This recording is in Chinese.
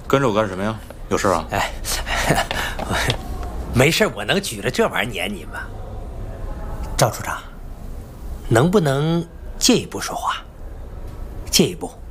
跟着我干什么呀？有事啊？ 哎，没事，我能举着这玩意儿撵你吗？赵处长，能不能借一步说话？借一步。